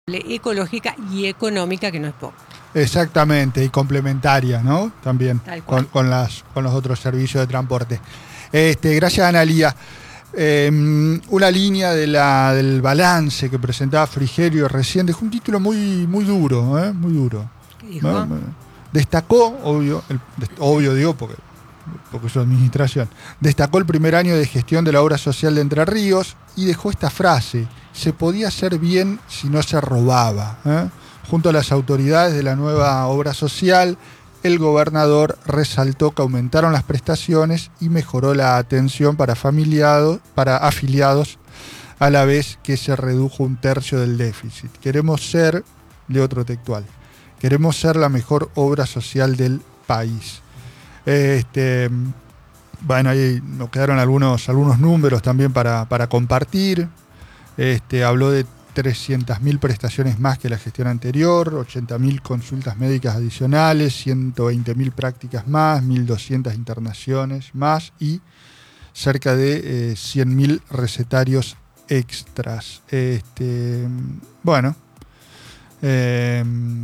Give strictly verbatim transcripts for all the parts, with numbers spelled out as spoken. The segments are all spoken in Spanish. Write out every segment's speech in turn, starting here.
ecológica y económica, que no es poco. Exactamente, y complementaria, ¿no? También con, con, las, con los otros servicios de transporte. Este, gracias, Analía. Eh, una línea de la, del balance que presentaba Frigerio recién dejó un título muy, muy duro, ¿eh? Muy duro. ¿Qué dijo? ¿No? Destacó, obvio, el, obvio digo porque, porque es su administración, destacó el primer año de gestión de la obra social de Entre Ríos y dejó esta frase: se podía hacer bien si no se robaba. ¿eh? Junto a las autoridades de la nueva obra social, el gobernador resaltó que aumentaron las prestaciones y mejoró la atención para, para afiliados, a la vez que se redujo un tercio del déficit. Queremos ser, de otro textual, queremos ser la mejor obra social del país. Este, bueno, ahí nos quedaron algunos, algunos números también para, para compartir. Este, habló de trescientas mil prestaciones más que la gestión anterior, ochenta mil consultas médicas adicionales, ciento veinte mil prácticas más, mil doscientas internaciones más y cerca de eh, cien mil recetarios extras. Este, bueno, eh,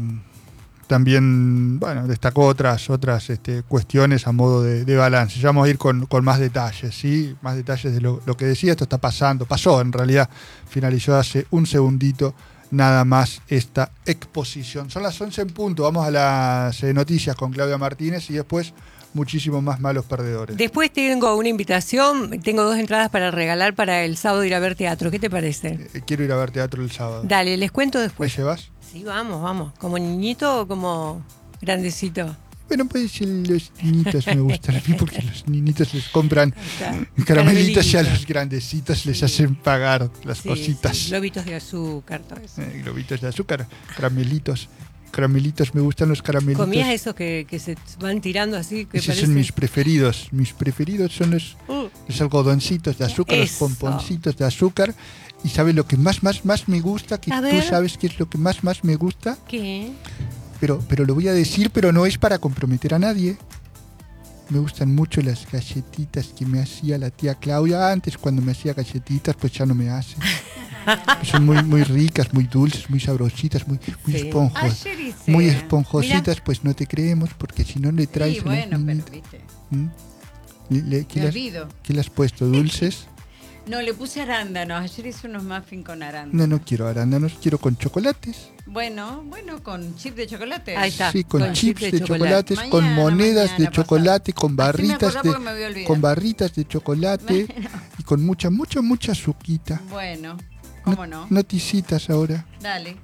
también bueno, destacó otras, otras este, cuestiones a modo de, de balance. Ya vamos a ir con, con más detalles, ¿sí? Más detalles de lo, lo que decía. Esto está pasando, pasó en realidad, finalizó hace un segundito nada más esta exposición. Son las once en punto, vamos a las eh, noticias con Claudia Martínez y después muchísimo más Malos Perdedores. Después tengo una invitación, tengo dos entradas para regalar para el sábado ir a ver teatro. ¿Qué te parece? Eh, quiero ir a ver teatro el sábado. Dale, les cuento después. ¿Me llevas? Sí, vamos, vamos. ¿Como niñito o como grandecito? Bueno, pues los niñitos me gustan a mí porque los niñitos les compran caramelitos y a los grandecitos les sí. hacen pagar las sí, cositas. Sí. Globitos de azúcar, todo eso. Eh, globitos de azúcar, caramelitos. Caramelitos, me gustan los caramelitos. ¿Comías esos que, que se van tirando así? Que Esos parece... son mis preferidos. Mis preferidos son los, uh. los algodoncitos de azúcar, eso. Los pomponcitos de azúcar. ¿Y sabes lo que más, más, más me gusta? Que a tú ver. sabes qué es lo que más, más me gusta. ¿Qué? Pero, pero lo voy a decir, pero no es para comprometer a nadie. Me gustan mucho las galletitas que me hacía la tía Claudia. Antes, cuando me hacía galletitas, pues ya no me hace. Son muy, muy ricas, muy dulces, muy sabrositas, muy, muy sí. esponjosas. Muy esponjositas, Mira. Pues no te creemos, porque si no le traes... Sí, bueno, pero viste. ¿Mm? ¿Le, le, ¿qué, las, ¿Qué le has puesto? ¿Dulces? No, le puse arándanos. Ayer hice unos muffins con arándanos. No, no quiero arándanos, quiero con chocolates. Bueno, bueno, con chip de chocolate. Ahí está. Sí, con, con chips de, de chocolate. chocolates, mañana, con monedas mañana, de chocolate, pasado. Con barritas de con barritas de chocolate bueno. Y con mucha, mucha, mucha azuquita. Bueno, ¿cómo no? Noticitas ahora. Dale.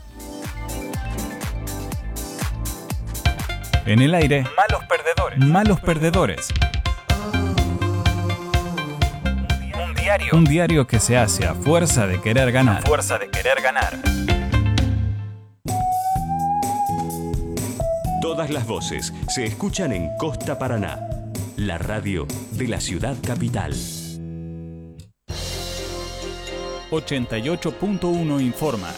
En el aire, Malos Perdedores. Malos Perdedores. Un diario. Un diario que se hace a fuerza de querer ganar. A fuerza de querer ganar. Todas las voces se escuchan en Costa Paraná, la radio de la ciudad capital. ochenta y ocho punto uno informa.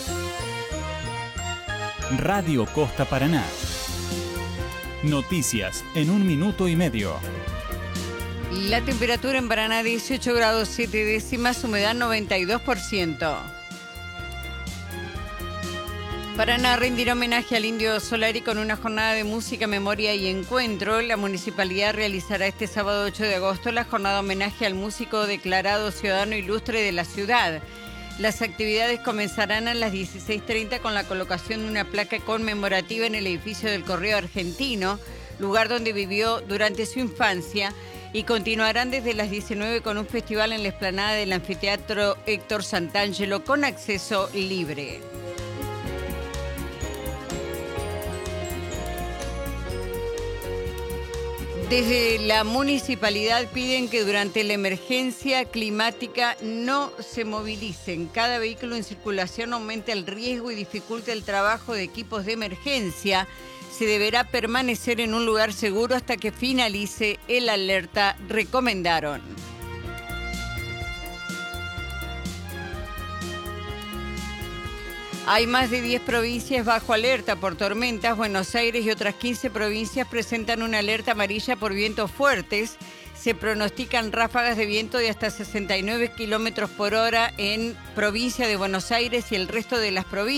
Radio Costa Paraná. Noticias en un minuto y medio. La temperatura en Paraná dieciocho grados siete décimas, humedad noventa y dos por ciento. Paraná rendirá homenaje al Indio Solari con una jornada de música, memoria y encuentro. La municipalidad realizará este sábado ocho de agosto la jornada homenaje al músico declarado ciudadano ilustre de la ciudad. Las actividades comenzarán a las dieciséis treinta con la colocación de una placa conmemorativa en el edificio del Correo Argentino, lugar donde vivió durante su infancia, y continuarán desde las diecinueve con un festival en la explanada del anfiteatro Héctor Santangelo con acceso libre. Desde la municipalidad piden que durante la emergencia climática no se movilicen. Cada vehículo en circulación aumenta el riesgo y dificulta el trabajo de equipos de emergencia. Se deberá permanecer en un lugar seguro hasta que finalice el alerta, recomendaron. Hay más de diez provincias bajo alerta por tormentas. Buenos Aires y otras quince provincias presentan una alerta amarilla por vientos fuertes. Se pronostican ráfagas de viento de hasta sesenta y nueve kilómetros por hora en provincia de Buenos Aires y el resto de las provincias.